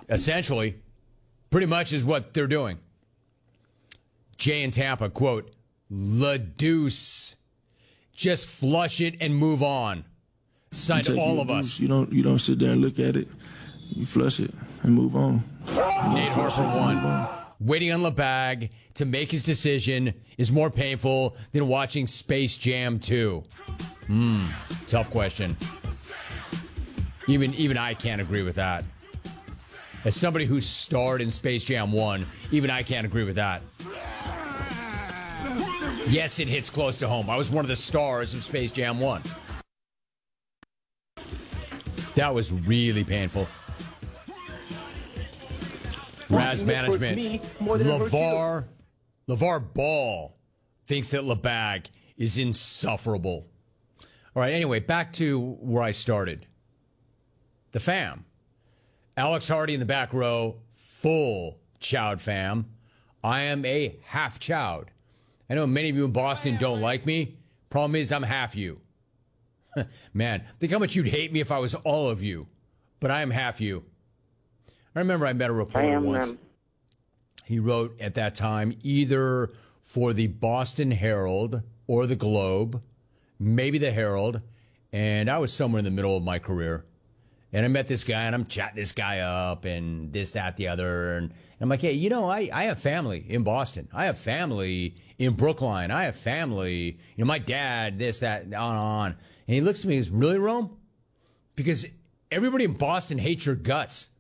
Essentially, pretty much is what they're doing. Jay in Tampa, quote, "La deuce. Just flush it and move on." Signed all of us. You don't sit there and look at it. You flush it and move on. Nate Harper won. Waiting on LeBag to make his decision is more painful than watching Space Jam 2. Tough question. Even I can't agree with that. As somebody who starred in Space Jam 1, even I can't agree with that. Yes, it hits close to home. I was one of the stars of Space Jam 1. That was really painful. Raz management. LeVar Ball thinks that LeBag is insufferable. All right, anyway, back to where I started. The fam. Alex Hardy in the back row, full Chowd fam. I am a half Chowd. I know many of you in Boston don't like me. Problem is, I'm half you. Man, think how much you'd hate me if I was all of you. But I am half you. I remember I met a reporter once. He wrote at that time either for the Boston Herald or the Globe, maybe the Herald, and I was somewhere in the middle of my career. And I met this guy, and I'm chatting this guy up, and this, that, the other. And I'm like, hey, you know, I have family in Boston. I have family in Brookline. I have family, you know, my dad, this, that, on. And he looks at me and goes, really, Rome? Because everybody in Boston hates your guts.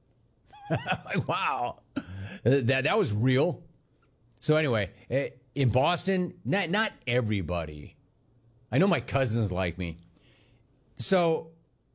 Like, wow. That was real. So anyway, in Boston, not everybody. I know my cousins like me. So,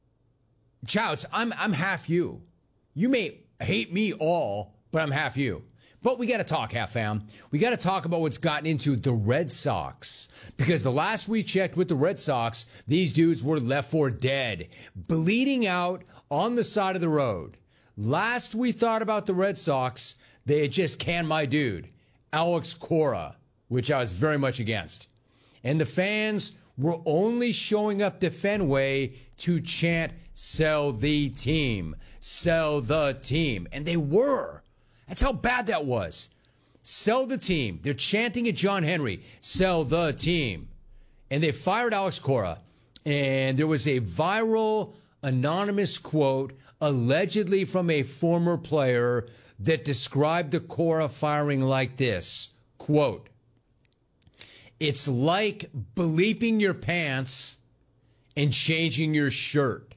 Chouts, I'm half you. You may hate me all, but I'm half you. But we got to talk, half fam. We got to talk about what's gotten into the Red Sox. Because the last we checked with the Red Sox, these dudes were left for dead, bleeding out on the side of the road. Last we thought about the Red Sox, they had just canned my dude, Alex Cora, which I was very much against. And the fans were only showing up to Fenway to chant, "Sell the team, sell the team." And they were. That's how bad that was. Sell the team. They're chanting at John Henry, "Sell the team." And they fired Alex Cora. And there was a viral anonymous quote, allegedly from a former player, that described the Cora firing like this, quote, "It's like bleeping your pants and changing your shirt."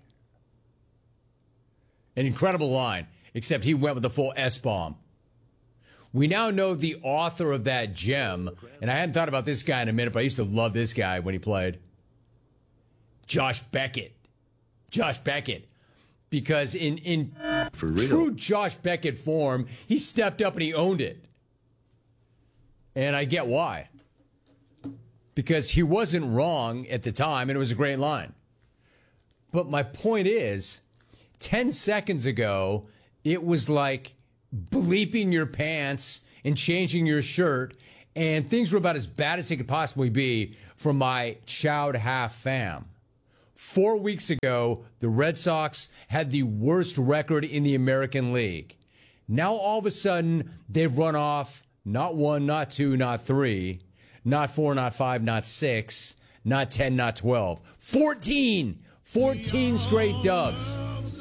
An incredible line, except he went with the full S-bomb. We now know the author of that gem, and I hadn't thought about this guy in a minute, but I used to love this guy when he played. Josh Beckett. Josh Beckett. Because in true Josh Beckett form, he stepped up and he owned it. And I get why. Because he wasn't wrong at the time, and it was a great line. But my point is, 10 seconds ago, it was like bleeping your pants and changing your shirt, and things were about as bad as they could possibly be for my Chowd half fam. 4 weeks ago, the Red Sox had the worst record in the American League. Now, all of a sudden, they've run off not 1, not 2, not 3, not 4, not 5, not 6, not 10, not 12. 14 straight dubs.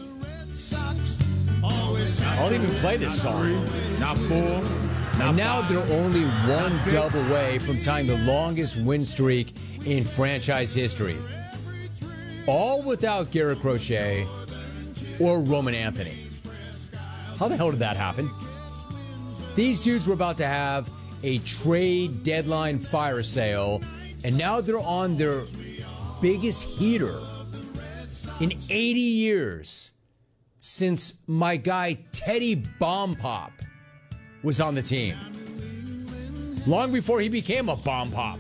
I'll even play this song. Not cool. And now they're only one dub away from tying the longest win streak in franchise history. All without Garrett Crochet or Roman Anthony. How the hell did that happen? These dudes were about to have a trade deadline fire sale, and now they're on their biggest heater in 80 years since my guy Teddy Bomb Pop was on the team. Long before he became a Bomb Pop.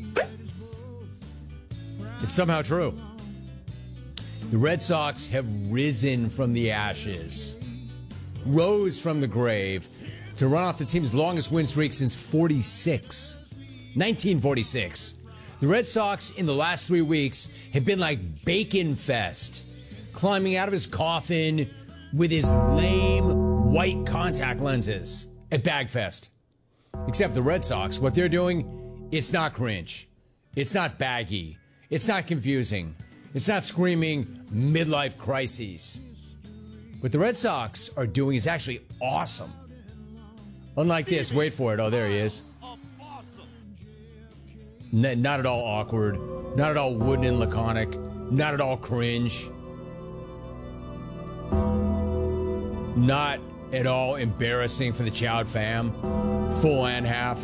It's somehow true. The Red Sox have risen from the ashes, rose from the grave, to run off the team's longest win streak since 1946. The Red Sox in the last 3 weeks have been like Bacon Fest, climbing out of his coffin with his lame white contact lenses at Bagfest. Except the Red Sox, what they're doing, it's not cringe. It's not baggy. It's not confusing. It's not screaming midlife crises. What the Red Sox are doing is actually awesome. Unlike this, wait for it. Oh, there he is. Not at all awkward. Not at all wooden and laconic. Not at all cringe. Not at all embarrassing for the Chowd fam. Full and half.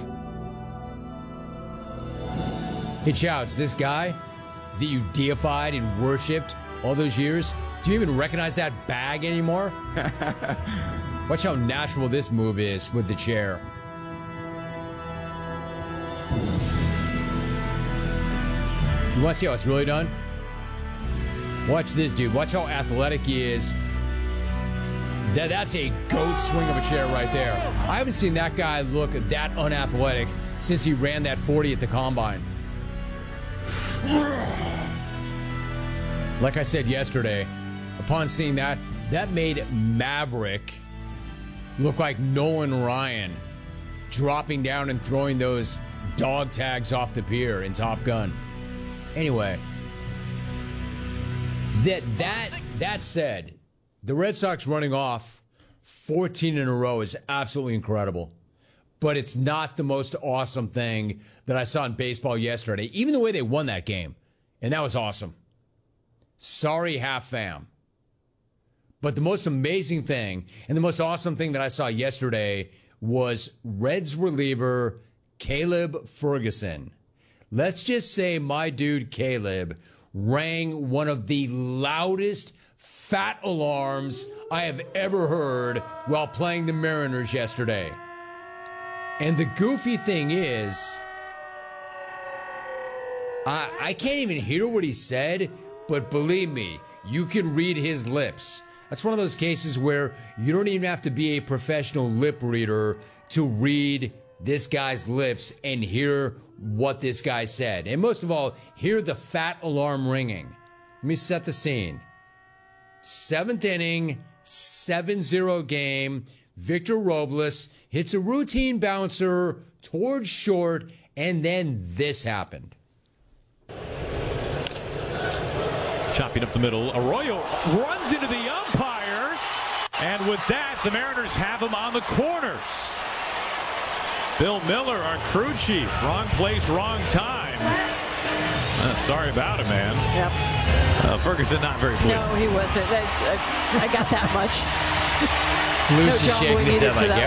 Hey, Chowds, this guy that you deified and worshipped all those years, do you even recognize that bag anymore? Watch how natural this move is with the chair. You want to see how it's really done? Watch this, dude. Watch how athletic he is. That's a goat swing of a chair right there. I haven't seen that guy look that unathletic since he ran that 40 at the Combine. Like I said yesterday, upon seeing that, that made Maverick look like Nolan Ryan dropping down and throwing those dog tags off the pier in Top Gun. Anyway, that said, the Red Sox running off 14 in a row is absolutely incredible. But it's not the most awesome thing that I saw in baseball yesterday, even the way they won that game. And that was awesome. Sorry, half fam. But the most amazing thing and the most awesome thing that I saw yesterday was Reds reliever Caleb Ferguson. Let's just say my dude Caleb rang one of the loudest fat alarms I have ever heard while playing the Mariners yesterday. And the goofy thing is, I can't even hear what he said, but believe me, you can read his lips. That's one of those cases where you don't even have to be a professional lip reader to read this guy's lips and hear what this guy said. And most of all, hear the fat alarm ringing. Let me set the scene. 7th inning, 7-0 game. Victor Robles hits a routine bouncer towards short, and then this happened. Chopping up the middle. Arroyo runs into the umpire, and with that, the Mariners have him on the corners. Bill Miller, our crew chief. Wrong place, wrong time. Sorry about it, man. Yep. Ferguson not very pleased. No, he wasn't. I got that much. Luke's just shaking his head like,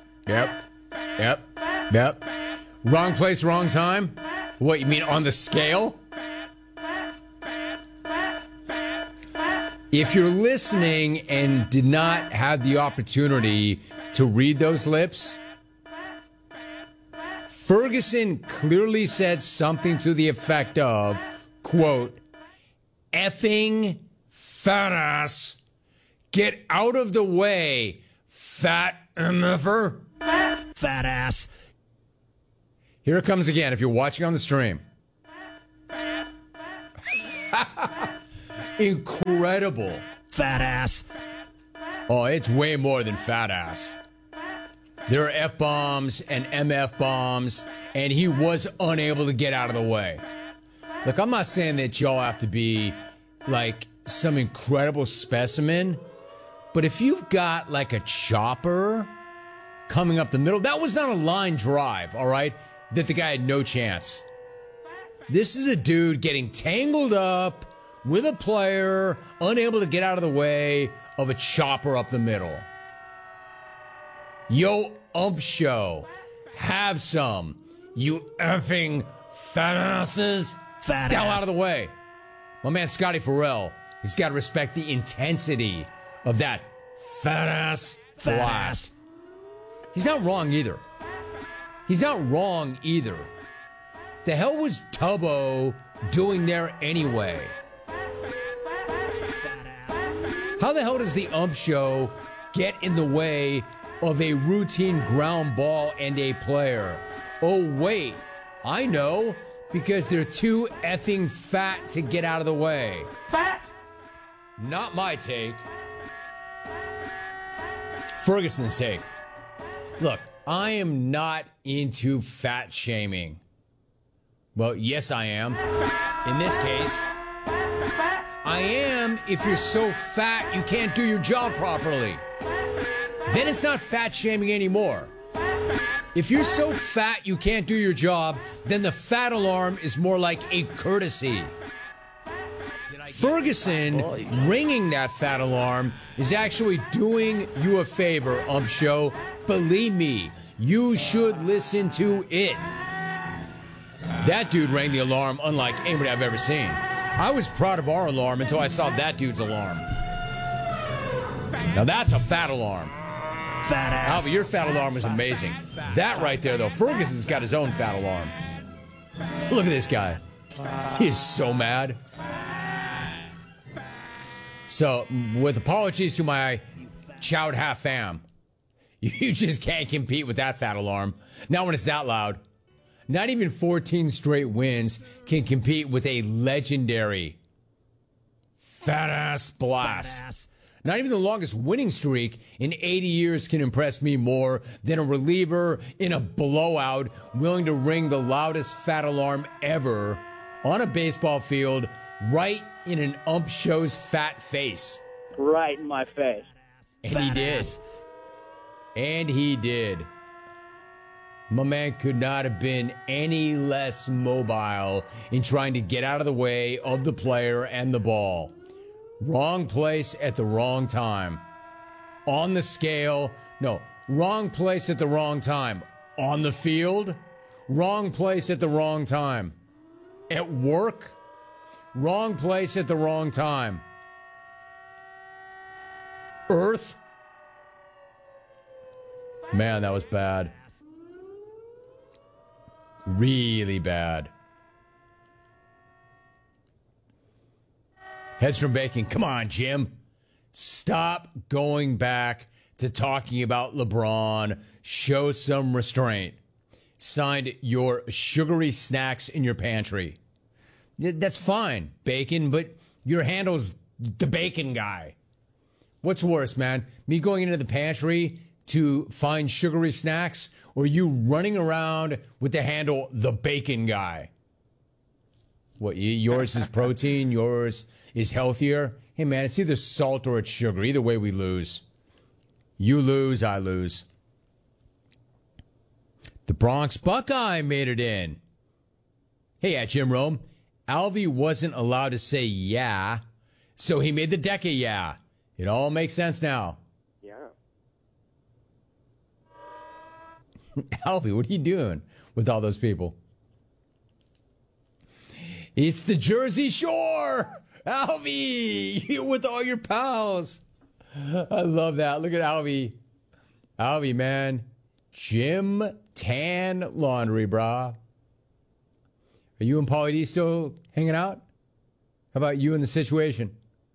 one. yep. Wrong place, wrong time? What, you mean on the scale? If you're listening and did not have the opportunity to read those lips, Ferguson clearly said something to the effect of, quote, effing fat ass, get out of the way, fat MFer. Fat ass. Here it comes again if you're watching on the stream. Incredible. Fat ass. Oh, it's way more than fat ass. There are F-bombs and MF bombs, and he was unable to get out of the way. Look, I'm not saying that y'all have to be like some incredible specimen, but if you've got like a chopper coming up the middle, that was not a line drive, all right, that the guy had no chance. This is a dude getting tangled up with a player, unable to get out of the way of a chopper up the middle. Yo, ump show, have some, you effing fat asses. Fat Down ass. out of the way. My man Scotty Farrell, he's got to respect the intensity of that fat ass blast. He's not wrong either. The hell was Tubbo doing there anyway? How the hell does the ump show get in the way of a routine ground ball and a player? Oh, wait, I know, because they're too effing fat to get out of the way. Fat? Not my take. Ferguson's take. Look, I am not into fat shaming. Well, yes, I am. In this case, I am if you're so fat you can't do your job properly. Then it's not fat shaming anymore. If you're so fat you can't do your job, then the fat alarm is more like a courtesy. Ferguson ringing that fat alarm is actually doing you a favor, Show. Believe me, you should listen to it. That dude rang the alarm unlike anybody I've ever seen. I was proud of our alarm until I saw that dude's alarm. Now that's a fat alarm. Fat ass. Albie, your fat alarm was amazing. That right there, though, Ferguson's got his own fat alarm. Look at this guy. He is so mad. So, with apologies to my Chowd half fam, you just can't compete with that fat alarm. Not when it's that loud. Not even 14 straight wins can compete with a legendary fat ass blast. Fat ass. Not even the longest winning streak in 80 years can impress me more than a reliever in a blowout willing to ring the loudest fat alarm ever on a baseball field right in an show's fat face. Right in my face. And he did. And he did. My man could not have been any less mobile in trying to get out of the way of the player and the ball. Wrong place at the wrong time. On the scale. No, wrong place at the wrong time. On the field. Wrong place at the wrong time. At work. Wrong place at the wrong time. Earth. Man, that was bad. Really bad. Hedstrom Bacon, come on, Jim. Stop going back to talking about LeBron. Show some restraint. Signed your sugary snacks in your pantry. That's fine, Bacon, but your handle's the Bacon guy. What's worse, man? Me going into the pantry to find sugary snacks, or you running around with the handle the Bacon guy? What, yours is protein, yours is healthier? Hey, man, it's either salt or it's sugar. Either way, we lose. You lose, I lose. The Bronx Buckeye made it in. Hey, at Jim Rome, Alvy wasn't allowed to say yeah, so he made the deck a yeah. It all makes sense now. Yeah. Alvy, what are you doing with all those people? It's the Jersey Shore! Alvy! You're with all your pals. I love that. Look at Alvy. Alvy, man. Jim Tan Laundry, brah. Are you and Pauly D still hanging out? How about you in the situation?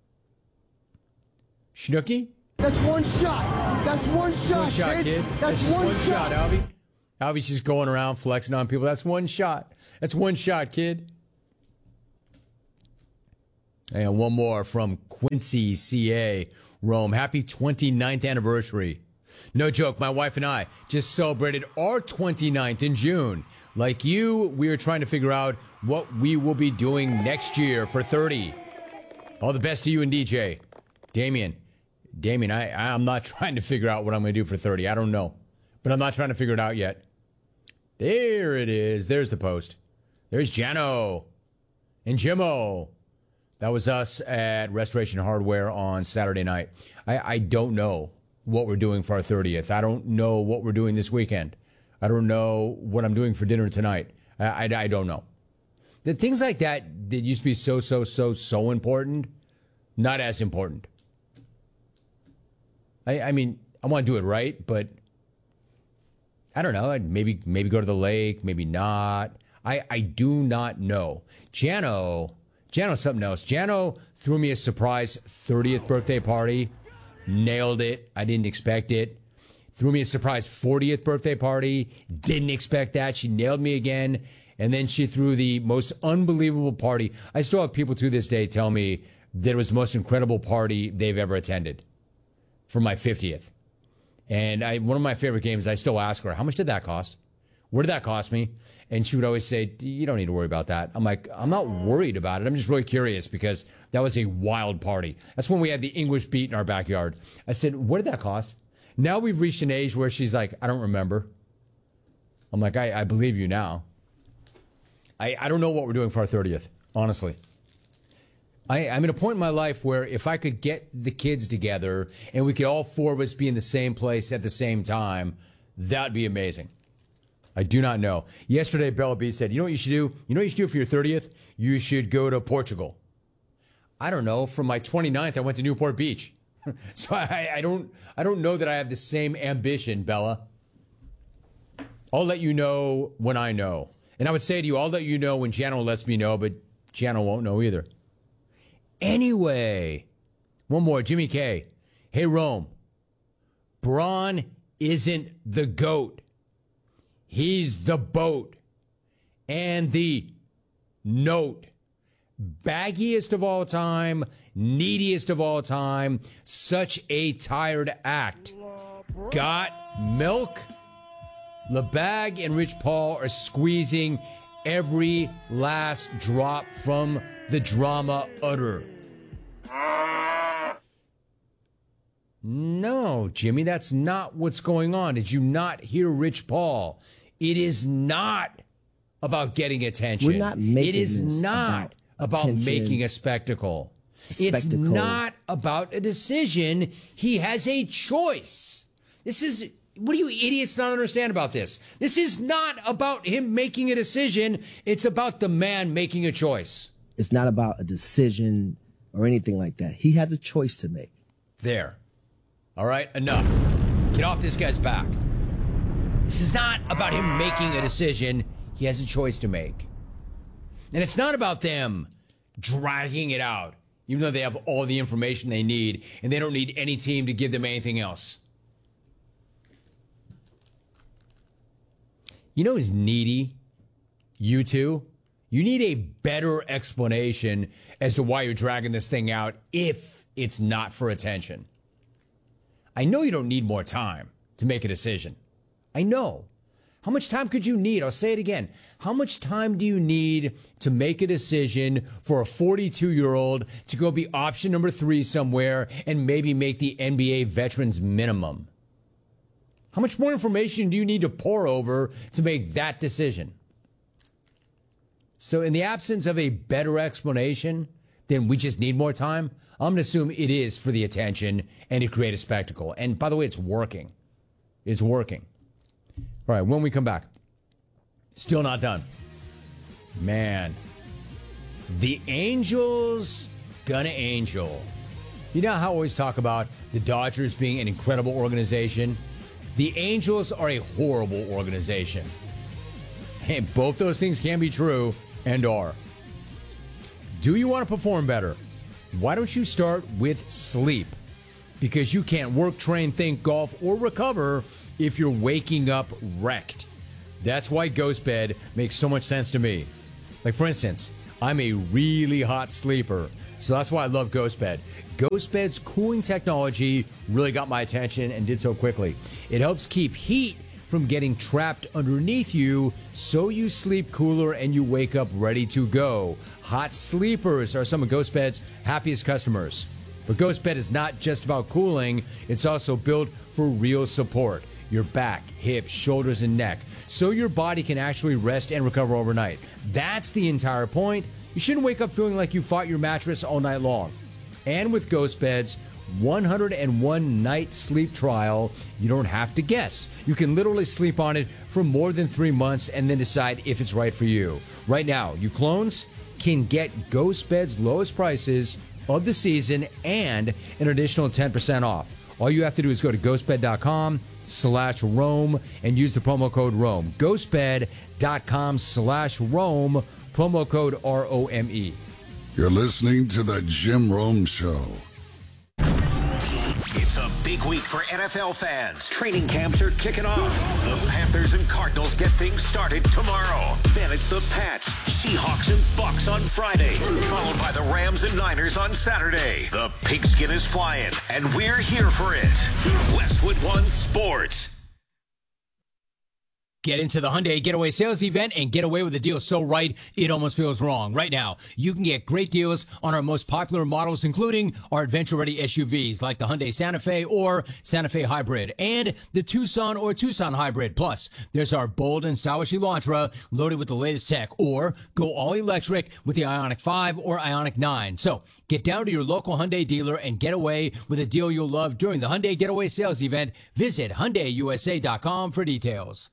Schnooky? That's one shot. That's one shot, One shot, kid. That's just one shot, Alvy. Alvy's just going around flexing on people. That's one shot. That's one shot, kid. And one more from Quincy, CA, Rome. Happy 29th anniversary. No joke, my wife and I just celebrated our 29th in June. Like you, we are trying to figure out what we will be doing next year for 30. All the best to you and DJ. Damien, I'm not trying to figure out what I'm going to do for 30. I don't know. But I'm not trying to figure it out yet. There it is. There's the post. There's Jano and Jimmo. That was us at Restoration Hardware on Saturday night. I don't know what we're doing for our 30th. I don't know what we're doing this weekend. I don't know what I'm doing for dinner tonight. I don't know. The things like that used to be so important, not as important. I mean, I want to do it right, but I don't know. I'd maybe go to the lake, maybe not. I do not know. Jano's something else. Jano threw me a surprise 30th birthday party. Nailed it. I didn't expect it. Threw me a surprise 40th birthday party. Didn't expect that. She nailed me again. And then she threw the most unbelievable party. I still have people to this day tell me that it was the most incredible party they've ever attended for my 50th. And one of my favorite games, I still ask her, how much did that cost? What did that cost me? And she would always say, you don't need to worry about that. I'm like, I'm not worried about it. I'm just really curious because that was a wild party. That's when we had the English beat in our backyard. I said, what did that cost? Now we've reached an age where she's like, I don't remember. I'm like, I believe you now. I don't know what we're doing for our 30th, honestly. I'm at a point in my life where if I could get the kids together and we could all four of us be in the same place at the same time, that would be amazing. I do not know. Yesterday, Bella B said, you know what you should do? You know what you should do for your 30th? You should go to Portugal. I don't know. For my 29th, I went to Newport Beach. So I don't know that I have the same ambition, Bella. I'll let you know when I know. And I would say to you, I'll let you know when Jano lets me know, but Jano won't know either. Anyway, one more. Jimmy K. Hey, Rome. Braun isn't the GOAT. He's the boat. And the note. Baggiest of all time. Neediest of all time. Such a tired act. Got milk? LeBag and Rich Paul are squeezing every last drop from the drama udder. No, Jimmy, that's not what's going on. Did you not hear Rich Paul? It is not about getting attention. We're not making it is not about making a spectacle. It's not about a decision. He has a choice. What do you idiots not understand about this? This is not about him making a decision. It's about the man making a choice. It's not about a decision or anything like that. He has a choice to make. There. All right, enough. Get off this guy's back. This is not about him making a decision. He has a choice to make. And it's not about them dragging it out, even though they have all the information they need, and they don't need any team to give them anything else. You know who's needy? You two. You need a better explanation as to why you're dragging this thing out if it's not for attention. I know you don't need more time to make a decision. I know. How much time could you need? I'll say it again. How much time do you need to make a decision for a 42-year-old to go be option number 3 somewhere and maybe make the NBA veterans minimum? How much more information do you need to pour over to make that decision? So in the absence of a better explanation, then we just need more time. I'm going to assume it is for the attention and to create a spectacle. And by the way, it's working. It's working. All right, when we come back, still not done. Man, the Angels gonna angel. You know how I always talk about the Dodgers being an incredible organization? The Angels are a horrible organization. And both those things can be true and are. Do you want to perform better? Why don't you start with sleep? Because you can't work, train, think, golf, or recover if you're waking up wrecked. That's why GhostBed makes so much sense to me. Like, for instance, I'm a really hot sleeper, so that's why I love GhostBed. GhostBed's cooling technology really got my attention and did so quickly. It helps keep heat from getting trapped underneath you, so you sleep cooler and you wake up ready to go. Hot sleepers are some of GhostBed's happiest customers. But GhostBed is not just about cooling, it's also built for real support. Your back, hips, shoulders, and neck, so your body can actually rest and recover overnight. That's the entire point. You shouldn't wake up feeling like you fought your mattress all night long. And with GhostBed's 101 night sleep trial, you don't have to guess. You can literally sleep on it for more than 3 months and then decide if it's right for you. Right now, you clones can get GhostBed's lowest prices of the season and an additional 10% off. All you have to do is go to ghostbed.com/Rome and use the promo code Rome. Ghostbed.com/Rome, promo code ROME. You're listening to The Jim Rome Show. It's a big week for NFL fans. Training camps are kicking off. The Panthers and Cardinals get things started tomorrow. Then it's the Pats, Seahawks, and Bucks on Friday, followed by the Rams and Niners on Saturday. The Pigskin is flying, and we're here for it. Westwood One Sports. Get into the Hyundai Getaway Sales Event and get away with a deal so right, it almost feels wrong. Right now, you can get great deals on our most popular models, including our adventure-ready SUVs like the Hyundai Santa Fe or Santa Fe Hybrid and the Tucson or Tucson Hybrid. Plus, there's our bold and stylish Elantra loaded with the latest tech, or go all-electric with the Ioniq 5 or Ioniq 9. So, get down to your local Hyundai dealer and get away with a deal you'll love during the Hyundai Getaway Sales Event. Visit HyundaiUSA.com for details.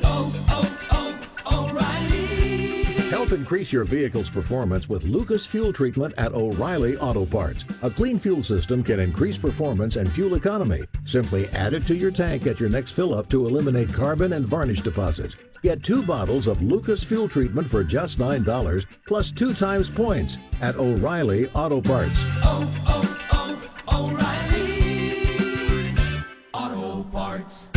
O'Reilly. Help increase your vehicle's performance with Lucas Fuel Treatment at O'Reilly Auto Parts. A clean fuel system can increase performance and fuel economy. Simply add it to your tank at your next fill-up to eliminate carbon and varnish deposits. Get 2 bottles of Lucas Fuel Treatment for just $9, plus 2 times points at O'Reilly Auto Parts. O'Reilly Auto Parts.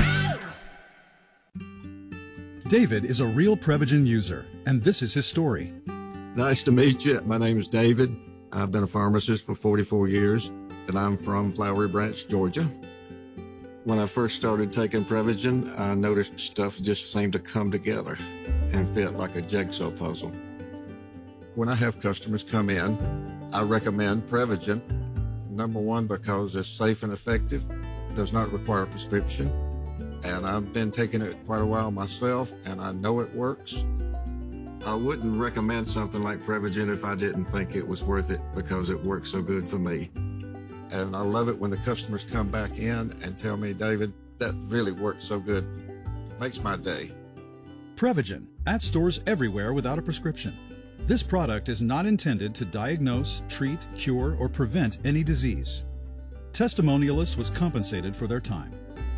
David is a real Prevagen user, and this is his story. Nice to meet you. My name is David. I've been a pharmacist for 44 years, and I'm from Flowery Branch, Georgia. When I first started taking Prevagen, I noticed stuff just seemed to come together and fit like a jigsaw puzzle. When I have customers come in, I recommend Prevagen. Number one, because it's safe and effective, does not require a prescription. And I've been taking it quite a while myself, and I know it works. I wouldn't recommend something like Prevagen if I didn't think it was worth it, because it works so good for me. And I love it when the customers come back in and tell me, David, that really worked so good. Makes my day. Prevagen, at stores everywhere without a prescription. This product is not intended to diagnose, treat, cure, or prevent any disease. Testimonialist was compensated for their time.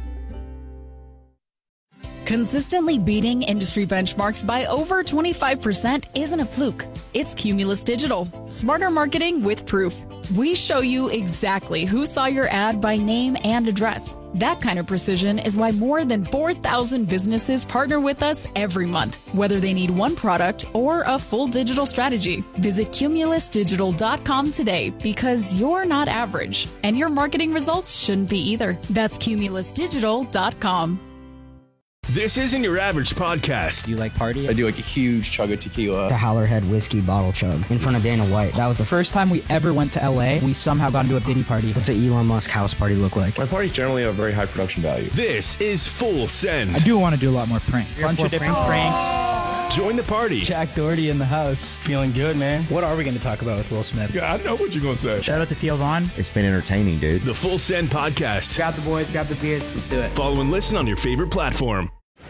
Consistently beating industry benchmarks by over 25% isn't a fluke. It's Cumulus Digital. Smarter marketing with proof. We show you exactly who saw your ad by name and address. That kind of precision is why more than 4,000 businesses partner with us every month, whether they need one product or a full digital strategy. Visit cumulusdigital.com today, because you're not average, and your marketing results shouldn't be either. That's cumulusdigital.com. This isn't your average podcast. Do you like party? I do like a huge chug of tequila. The Howlerhead whiskey bottle chug in front of Dana White. That was the first time we ever went to LA. We somehow got into a Diddy party. What's an Elon Musk house party look like? My parties generally have a very high production value. This is Full Send. I do want to do a lot more pranks. Bunch of different pranks. Join the party. Jack Doherty in the house. Feeling good, man. What are we going to talk about with Will Smith? Yeah, I know what you're going to say. Shout out to Theo Vaughn. It's been entertaining, dude. The Full Send podcast. Grab the boys, grab the beers. Let's do it. Follow and listen on your favorite platform.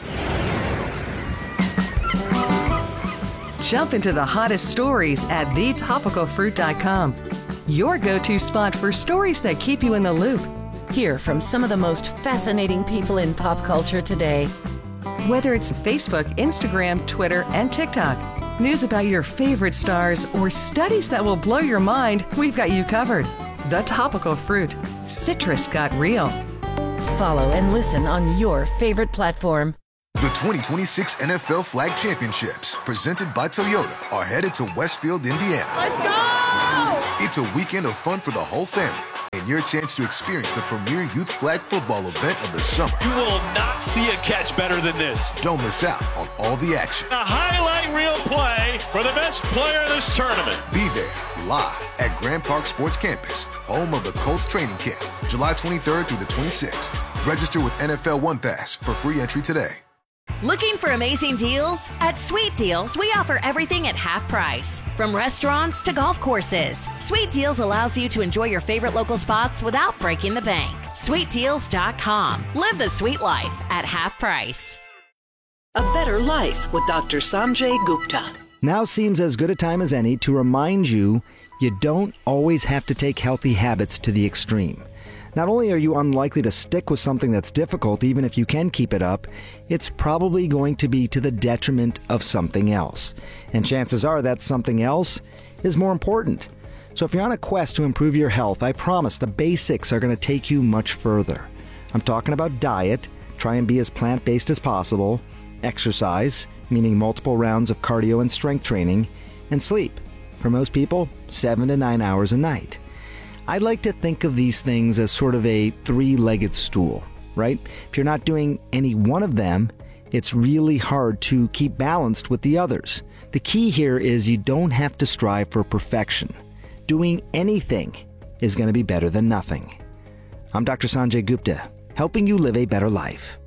Jump into the hottest stories at thetopicalfruit.com. Your go-to spot for stories that keep you in the loop. Hear from some of the most fascinating people in pop culture today. Whether it's Facebook, Instagram, Twitter, and TikTok, news about your favorite stars, or studies that will blow your mind, we've got you covered. The Topical Fruit. Citrus got real. Follow and listen on your favorite platform. The 2026 NFL Flag Championships, presented by Toyota, are headed to Westfield, Indiana. Let's go! It's a weekend of fun for the whole family, and your chance to experience the premier youth flag football event of the summer. You will not see a catch better than this. Don't miss out on all the action. A highlight reel play for the best player in this tournament. Be there, live at Grand Park Sports Campus, home of the Colts training camp, July 23rd through the 26th. Register with NFL One Pass for free entry today. Looking for amazing deals? At Sweet Deals, we offer everything at half price. From restaurants to golf courses, Sweet Deals allows you to enjoy your favorite local spots without breaking the bank. SweetDeals.com. Live the sweet life at half price. A better life with Dr. Sanjay Gupta. Now seems as good a time as any to remind you don't always have to take healthy habits to the extreme. Not only are you unlikely to stick with something that's difficult, even if you can keep it up, it's probably going to be to the detriment of something else. And chances are that something else is more important. So if you're on a quest to improve your health, I promise the basics are going to take you much further. I'm talking about diet, try and be as plant-based as possible, exercise, meaning multiple rounds of cardio and strength training, and sleep. For most people, 7 to 9 hours a night. I like to think of these things as sort of a three-legged stool, right? If you're not doing any one of them, it's really hard to keep balanced with the others. The key here is you don't have to strive for perfection. Doing anything is going to be better than nothing. I'm Dr. Sanjay Gupta, helping you live a better life.